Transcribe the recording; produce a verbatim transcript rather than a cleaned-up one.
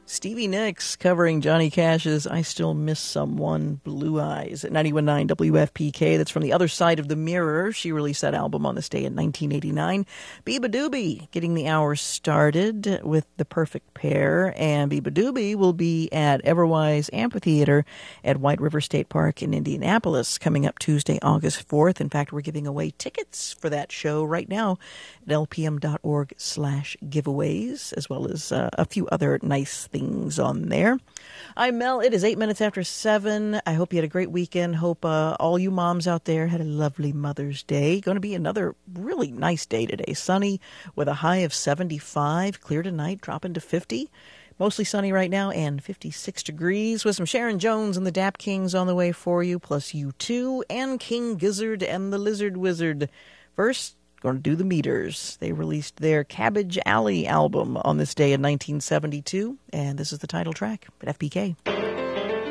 Stevie Nicks covering Johnny Cash's I Still Miss Someone, Blue Eyes at ninety-one point nine W F P K. That's from The Other Side of the Mirror. She released that album on this day in nineteen eighty-nine. Biba Doobie getting the hour started with The Perfect Pair. And Biba Doobie will be at Everwise Amphitheater at White River State Park in Indianapolis coming up Tuesday, August fourth. In fact, we're giving away tickets for that show right now at lpm.org slash giveaways, as well as uh, a few other nice things. Things on there. I'm Mel. It is eight minutes after seven. I hope you had a great weekend. Hope uh, all you moms out there had a lovely Mother's Day. Going to be another really nice day today. Sunny with a high of seventy-five. Clear tonight, dropping to fifty. Mostly sunny right now and fifty-six degrees with some Sharon Jones and the Dap Kings on the way for you, plus U two and King Gizzard and the Lizard Wizard. First, going to do the Meters. They released their Cabbage Alley album on this day in nineteen seventy-two, and this is the title track at F P K.